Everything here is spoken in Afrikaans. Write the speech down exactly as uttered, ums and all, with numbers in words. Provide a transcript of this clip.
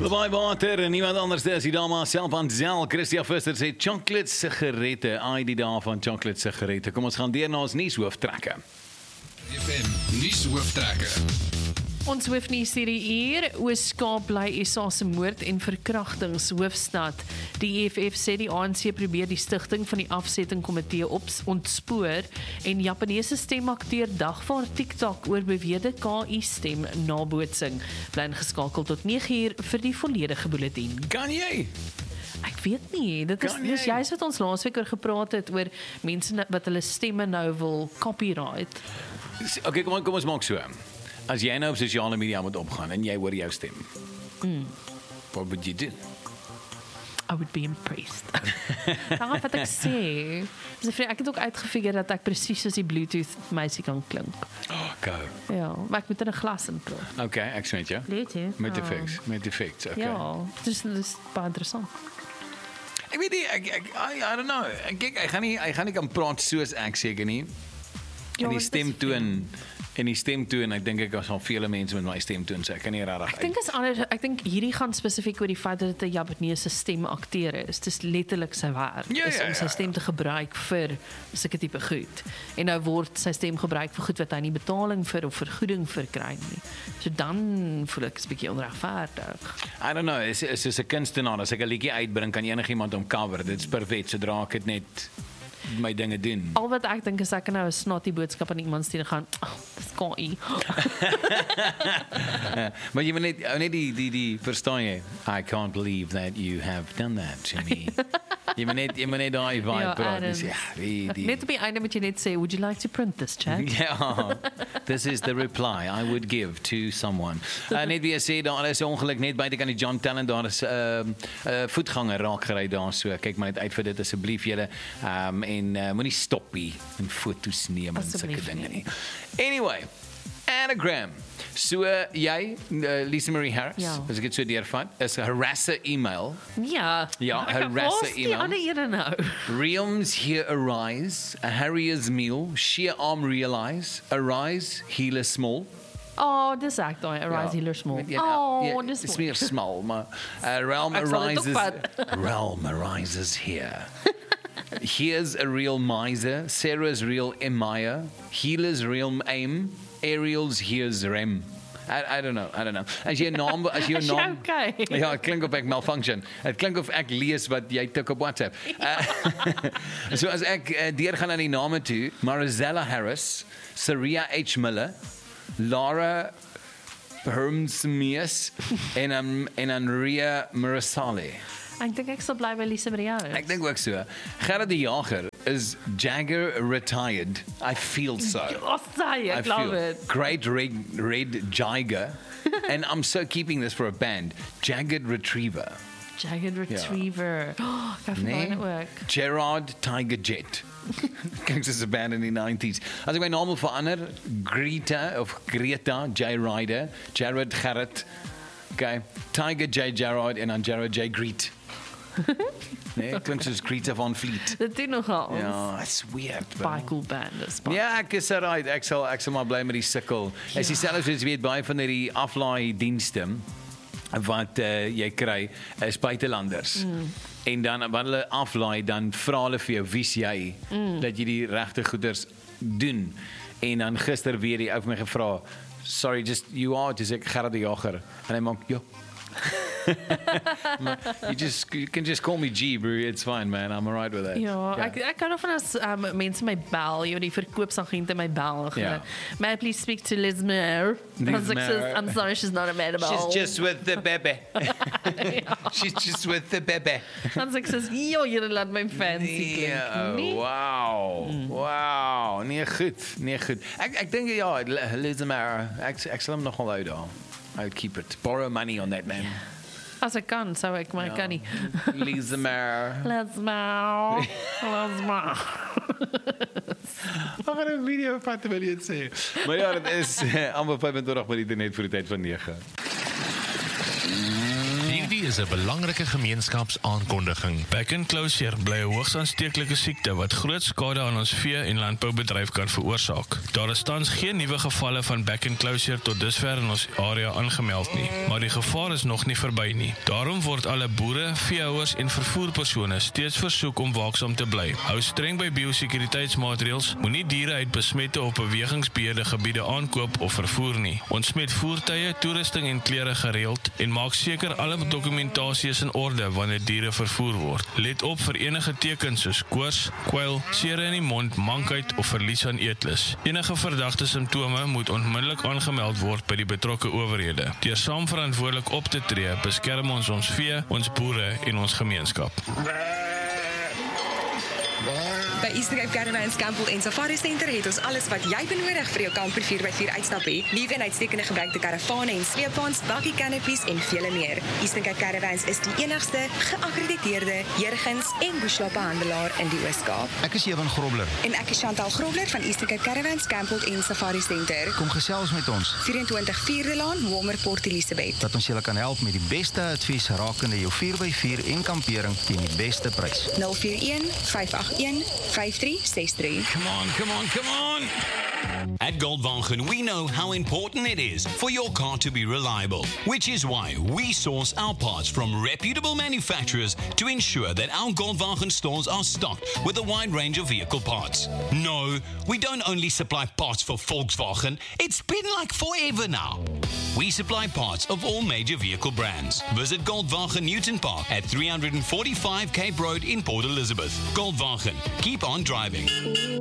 Baie water en niemand anders as die dame self aan Zel. Christia Visser sê chocolate sigarette. Ai die dae van chocolate sigarette. Kom ons gaan deur na ons nuushooftrekke. F M nuushooftrekke. Ons hoofnuus hierdie uur, Oos-Kaap bly S A se moord- en verkrachtingshoofstad. Die E F F sê die A N C probeer die stigting van die afsettingkomitee op ontspoor en Japaneese stemakteur dagvaar TikTok oor beweerde K I-stem nabootsing. Bly ingeskakel tot nege uur vir die volledige bulletin. Kan jy? Ek weet nie, dit is Kan dis jy? juist wat ons laasweek oor gepraat het oor mense wat hulle stemme nou wil copyright. Okay, kom, kom ons maak so. As jy nou op sosiale media moet opgaan en jy hoor jou stem. Mm. Wat moet jy doen? I would be impressed. Daarom wat ek sê, is ek, ek het ook uitgefigure dat ek presies soos die Bluetooth meisie kan klink. Oh, go. Ja, maar ek moet in 'n glas inpraat. Okay, ek sien dit, ja. Weet jy? Met Ah. effects, met effects, okay. Ja, dis dis baie interessant. Ek weet nie, ek, ek I, I don't know. Ek kyk, ek gaan nie ek gaan nie kan praat soos ek seker nie. Ja, En die want dit is stemtoon en die stemtoon, ek dink ek was al vele mense met my stemtoon, so ek kan nie regtig. Ek dink is anders, ek dink hierdie gaan spesifiek oor die feit dat dit 'n Japaneese stemakteur is. Dis letterlik sy werk Ja, is ja, om sy ja. stem te gebruik vir sulke tipe goed. En nou word sy stem gebruik vir goed wat hy nie betaling vir of vergoeding vir kry nie. So dan voel ek 'n bietjie onregverdig. I don't know, is is is 'n kunstenaar, as ek 'n liedjie uitbring, kan enigiemand hom cover. Dit is perfek sodra ek dit net my dinge doen. Al wat ek dink is ek kan nou 'n snotty boodskap aan iemand stuur en gaan, oh, dis K I. Maar jy moet net ou net die die die verstaan jy? I can't believe that you have done that to me. Jy moet net jy moet net daai vibe Ja, praat. Adams. Dis ja, die die Net op die einde moet jy net sê, would you like to print this, chat? Ja, this is the reply I would give to someone. Uh, net wie sê, daar is 'n ongeluk net buite kan die John Talent, daar is 'n uh, uh, voetganger raak gery daar so. Kyk maar net uit vir dit asseblief julle. Um, en uh, moenie stop nie en foto's neem en sulke Asseblief dinge nie. nie. Anyway, anagram. So uh, jy, uh, Lisa Marie Harris, Ja. as ek dit so deurvat, is 'n harasser email. Ja. Ja, Ek- harasser waar is die email. ander ene nou? Realms here arise, a harrier's meal, sheer arm realize, arise, healer small. Oh, dis ek daai, Arise Healer Small. Oh, dis It's mooi. meer small, maar uh, realm Ek sal dit arises. opvat. Realm arises here. Here's a real miser, Sarah's real Emire, healer's realm aim, Ariel's here's rem. I, I don't know, I don't know. As jy 'n naam, as jy 'n Is jy naam. okay? Ja, het klink of ek malfunction. Het klink of ek lees wat jy tik op WhatsApp. Uh, so as ek uh, deurgaan aan die name toe, Marizella Harris, Saria H Miller, Laura Hermsmeus en um, en Andrea Marasale. Ek dink ek sal bly by Lisa Marie Harris. Ek dink ook so. Gerard die Jager is Jagger retired. I feel so. Oh, sorry, I ek love feel it. great red red Jagger. And I'm so keeping this for a band. Jagged Retriever. Jagged Retriever. Oh, ek het Nee. nee. ook. Gerard Tiger Jet. Kijk, dis 'n band in die nineties. As ek my naam wil verander, Greta of Greta J Ryder, Jared Gerrit. Okay, Tiger J Gerard en dan Jared J Greet. Nee, klink soos Greta van Vliet. Dit doen nogal. Ja, it's weird. bro. Baie cool band. Dis baie. Ja, ek is right. Ek sal ek sal maar bly met die sukkel. Ja. Is dieselfde soos jy weet baie van hierdie aflaai dienste wat uh, jy kry is buitelanders. Mm. En dan wanneer hulle aflaai dan vra hulle vir jou wie's jy mm. dat jy die regte goeders doen. En dan gister weer die ou vir my gevra, "Sorry, just you are just ek Gerard die Jager." En hy maak, "Ja." you just you can just call me G, bro. It's fine, man. I'm alright with that. Ja, ek ek kan of van as um, mense my bel, jy weet die verkoopsagente my bel. Ja. May I please speak to Liz Mayer? Liz Mayer. I'm sorry, she's not available. She's just with the baby. She's just with the baby. Dan sê ek soos, "Jo, julle laat my fancy klink." Ja, Nee. wow. Wow. Nee, goed. Nee, goed. Ek ek dink ja, Liz Mayer. Ek ek sal hom nog wel hou daar. I would keep it. Borrow money on that man. As ek kan, sou ek, maar ek kan nie. Liz Mayer. Let's bow. Let's bow. Ek gaan 'n video vat wil jy sê. Maar ja, dit is uh, amper vyf en twintig minute net voor die tyd van nege. Hierdie is 'n belangrike gemeenskapsaankondiging. Back and closure bly 'n hoogs aansteeklike siekte wat groot skade aan ons vee- en landboubedryf kan veroorsaak. Daar is tans geen nuwe gevalle van back and closure tot dusver in ons area aangemeld nie, maar die gevaar is nog nie verby nie. Daarom word alle boere, veehouers en vervoerpersone steeds versoek om waaksaam te bly. Hou streng by biosekuriteitsmaatreëls, moenie diere uit besmette of bewegingsbeheerde gebiede aankoop of vervoer nie. Ontsmet voertuie, toerusting en klere gereeld en maak seker alle dokumentasie is in orde wanneer diere vervoer word. Let op vir enige tekens soos koors, kwyl, sere in die mond, mankheid of verlies aan eetlus. Enige verdagte simptome moet onmiddellik aangemeld word by die betrokke owerhede. Deur saam verantwoordelik op te tree, beskerm ons ons vee, ons boere en ons gemeenskap. By Eastern Cape Caravans, Campbell en Safari Center het ons alles wat jy benodig vir jou kamper vier by vier uitstap hê. Nuwe en uitstekende gebruikte karavane en sleepwaens, bakkie canopies en vele meer. Eastern Cape Caravans is die enigste geakkrediteerde Jurgens en Bushlope-handelaar in die Oos-Kaap. Ek is Ewan Grobler. En ek is Chantal Grobler van Eastern Cape Caravans, Campbell en Safari Center. Kom gesels met ons. vyf-en-twintig Vierde Laan, Walmer, Port Elizabeth. Dat ons julle kan help met die beste advies rakende jou vier by vier en kampering teen die beste prys. nul vier een, vyf agt een, vyf drie ses drie. Come on, come on, come on. At Goldwagen, we know how important it is for your car to be reliable, which is why we source our parts from reputable manufacturers to ensure that our Goldwagen stores are stocked with a wide range of vehicle parts. No, we don't only supply parts for Volkswagen, it's been like forever now. We supply parts of all major vehicle brands. Visit Goldwagen Newton Park at three forty-five Cape Road in Port Elizabeth. Goldwagen, keep on driving.